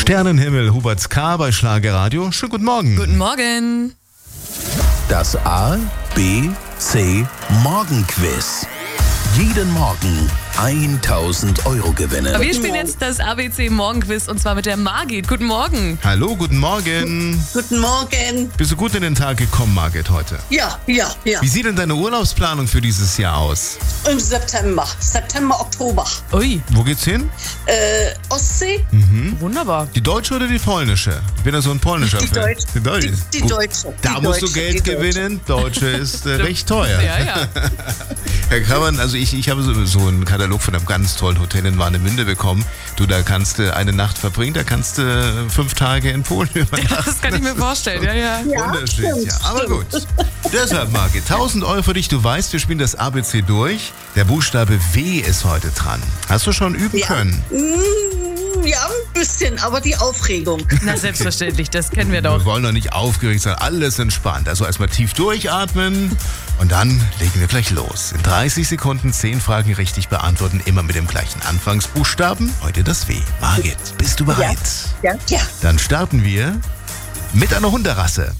Sternenhimmel, Huberts K. bei Schlagerradio. Schönen guten Morgen. Guten Morgen. Das A, B, C Morgenquiz. Jeden Morgen 1.000 € gewinnen. Wir spielen jetzt das ABC Morgenquiz und zwar mit der Margit. Guten Morgen. Hallo, guten Morgen. Guten Morgen. Bist du gut in den Tag gekommen, Margit, heute? Ja. Wie sieht denn deine Urlaubsplanung für dieses Jahr aus? Im September, Oktober. Ui, Wo geht's hin? Ostsee? wunderbar. Die deutsche oder die polnische? Ich bin ja so ein polnischer Die Fan. Deutsche. Die deutsche. Die Gut. deutsche. Da Die musst du deutsche, Geld die deutsche. gewinnen. Deutsche ist recht teuer. Ja. Da kann man, also ich habe so einen Katalog von einem ganz tollen Hotel in Warnemünde bekommen. Du, da kannst du eine Nacht verbringen, da kannst du 5 Tage in Polen übernachten. Das kann ich mir vorstellen, ja. Unterschied, ja. Aber gut. Deshalb, Margit, 1.000 € für dich. Du weißt, wir spielen das ABC durch. Der Buchstabe W ist heute dran. Hast du schon üben können? Ja, ein bisschen, aber die Aufregung. Na, selbstverständlich, das kennen wir doch. Wir wollen doch nicht aufgeregt sein, alles entspannt. Also erstmal tief durchatmen und dann legen wir gleich los. In 30 Sekunden 10 Fragen richtig beantworten, immer mit dem gleichen Anfangsbuchstaben. Heute das W. Margit, bist du bereit? Ja. Dann starten wir mit einer Hunderasse.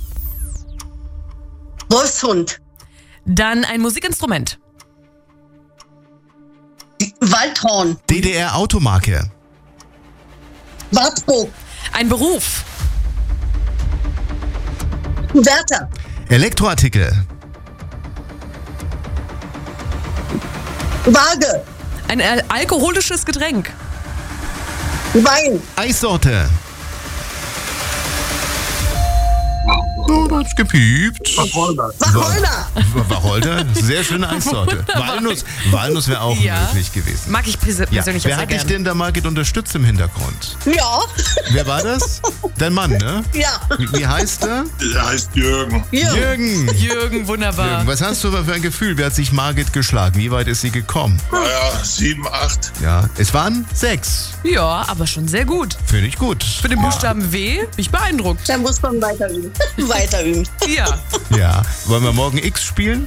Wolfshund. Dann ein Musikinstrument. Waldhorn. DDR-Automarke. Wartburg. Ein Beruf. Wärter. Elektroartikel. Waage. Ein alkoholisches Getränk. Wein. Eissorte. Oh, das ist gepiept. Wacholder. Wacholder, sehr schöne Eissorte. Walnuss wäre auch möglich gewesen. Mag ich persönlich auch Wer sehr hat dich gern. denn da, Margit, unterstützt im Hintergrund? Ja. Wer war das? Dein Mann, ne? Ja. Wie heißt er? Der heißt Jürgen. Jürgen. Jürgen, wunderbar. Jürgen, was hast du für ein Gefühl? Wie hat sich Margit geschlagen? Wie weit ist sie gekommen? Naja, 7, 8. Ja, es waren 6. Ja, aber schon sehr gut. Finde ich gut. Für den Buchstaben W bin ich beeindruckt. Da muss man weiter üben. Ja. Ja, wollen wir morgen X spielen?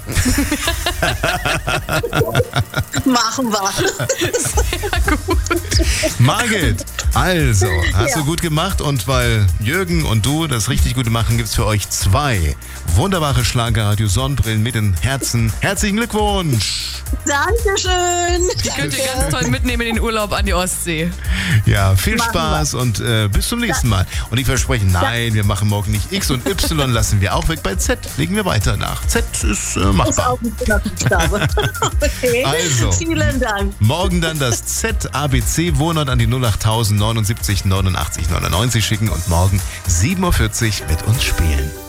Machen wir. Sehr gut. Margit, also, hast du gut gemacht und weil Jürgen und du das richtig Gute machen, gibt es für euch 2 wunderbare Schlagerradio-Sonnenbrillen mit den Herzen. Herzlichen Glückwunsch! Dankeschön. Die könnt ihr ganz toll mitnehmen in den Urlaub an die Ostsee. Ja, viel Spaß und bis zum nächsten Mal. Und ich verspreche, nein, wir machen morgen nicht X und Y, lassen wir auch weg. Bei Z legen wir weiter nach. Z ist Ist machbar. auch ein guter Buchstabe. Okay. Also. Vielen Dank. Morgen dann das Z-ABC Wohnort an die 08000 79 89 99 schicken und morgen 7.40 Uhr mit uns spielen.